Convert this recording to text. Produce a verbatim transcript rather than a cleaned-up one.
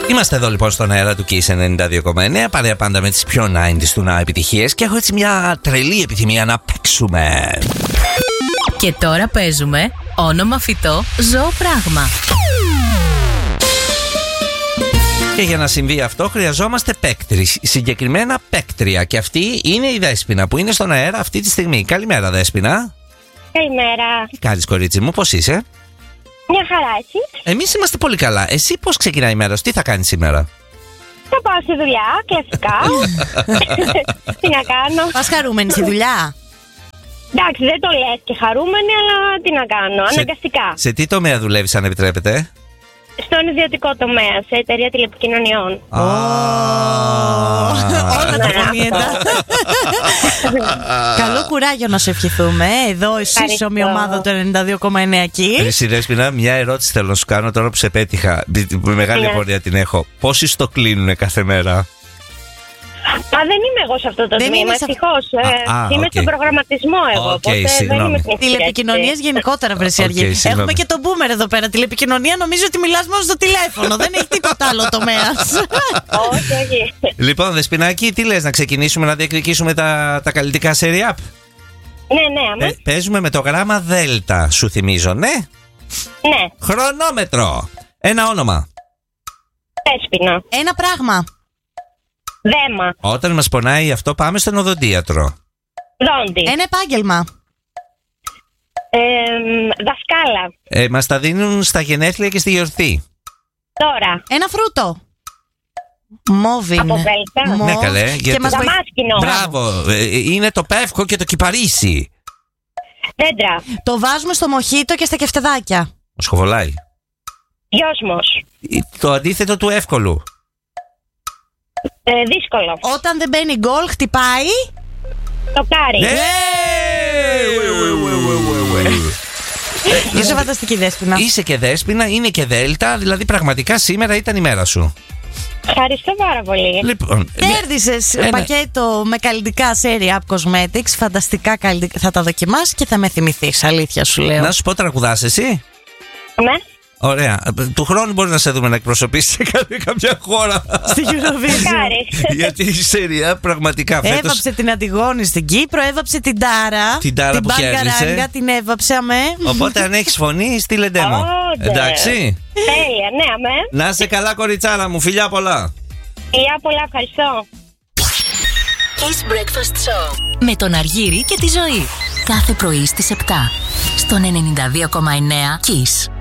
Είμαστε εδώ λοιπόν στον αέρα του Kiss ενενήντα δύο κόμμα εννέα, παρέα πάντα με τις πιο ενενήντα του να επιτυχίες και έχω έτσι μια τρελή επιθυμία να παίξουμε. Και τώρα παίζουμε όνομα φυτό, ζώο πράγμα. Και για να συμβεί αυτό χρειαζόμαστε παίκτρες, συγκεκριμένα παίκτρια. Και αυτή είναι η Δέσποινα που είναι στον αέρα αυτή τη στιγμή. Καλημέρα Δέσποινα. Καλημέρα. Τι κάνεις κορίτσι μου, πώς είσαι? Μια χαρά, εσύ? Εμείς είμαστε πολύ καλά. Εσύ πώς ξεκινάει η μέρα σου, τι θα κάνεις σήμερα? Θα πάω στη δουλειά, κλασικά. Τι να κάνω. Πας χαρούμενη στη δουλειά? Εντάξει, δεν το λες και χαρούμενη, αλλά τι να κάνω, σε, αναγκαστικά. Σε τι τομέα δουλεύεις, αν επιτρέπετε? Στον ιδιωτικό τομέα, σε εταιρεία τηλεπικοινωνιών. Όλα τα φωνήεντα. Καλό κουράγιο να σου ευχηθούμε. Εδώ εσύ με ομάδα του ενενήντα δύο κόμμα εννέα εκεί. Εσύ Δέσποινα, μια ερώτηση θέλω να σου κάνω τώρα που σε πέτυχα. Με μεγάλη απορία την έχω. Πόσοι το κλείνουν κάθε μέρα? Μα δεν είμαι εγώ σε αυτό το δεν τμήμα, ευτυχώς. Ε, είμαι okay. στον προγραμματισμό εγώ. Okay, οπότε δεν είμαι στην τηλεπικοινωνίες γενικότερα, βρεσιαργή. Okay, έχουμε και τον boomer εδώ πέρα. Τηλεπικοινωνία νομίζω ότι μιλάς μόνο στο τηλέφωνο. Δεν έχει τίποτα άλλο τομέας. Όχι, όχι. Λοιπόν, Δεσποινάκη, τι λες, να ξεκινήσουμε να διεκδικήσουμε τα, τα καλλιτικά σερι-απ? Ναι, ναι, αμέσως. Παίζουμε με το γράμμα Δέλτα, σου θυμίζω, ναι? Ναι. Χρονόμετρο. Ένα όνομα. Δέσποινα. Ένα πράγμα. Δέμα. Όταν μας πονάει αυτό πάμε στον οδοντίατρο. Δόντι. Ένα επάγγελμα. Ε, δασκάλα. Ε, μας τα δίνουν στα γενέθλια και στη γιορτή. Τώρα. Ένα φρούτο. Μόβ είναι. Από Δέλτα. Ναι καλέ. Και μας δαμάσκηνο. Μπράβο. Είναι το πεύκο και το κυπαρίσι. Δέντρα. Το βάζουμε στο μοχίτο και στα κεφτεδάκια. Σχοβολάει. Γιόσμος. Το αντίθετο του εύκολου. Ε, δύσκολο. Όταν δεν μπαίνει γκολ, χτυπάει. Το κάρι. Είσαι φανταστική Δέσποινα. Είσαι και Δέσποινα, είναι και Δέλτα. Δηλαδή πραγματικά σήμερα ήταν η μέρα σου. Ευχαριστώ πάρα πολύ. Λοιπόν, κέρδισες ένα πακέτο με καλλιτικά σερι-απ Cosmetics. Φανταστικά καλλιτικά. Θα τα δοκιμάσεις και θα με θυμηθείς. Αλήθεια σου λέω. Να σου πω, τραγουδάς εσύ? Ναι. Ωραία. Του χρόνου μπορεί να σε δούμε να εκπροσωπήσεις σε κάποια χώρα. Στην Eurovision. Γιατί η σεριά πραγματικά φέτος... Έβαψε την Αντιγόνη στην Κύπρο, έβαψε την Τάρα. Την Τάρα που κέρδισε. Την έβαψε, αμέ. Οπότε αν έχεις φωνή, στείλε ντέμο. Εντάξει. Τέλεια, ναι, αμέ. Να είσαι καλά κοριτσάρα μου, φιλιά πολλά. Φιλιά πολλά, ευχαριστώ. Kiss Breakfast Show με τον Αργύρη και τη Ζωή. Κάθε πρωί στις επτά στον ενενήντα δύο κόμμα εννέα Kiss.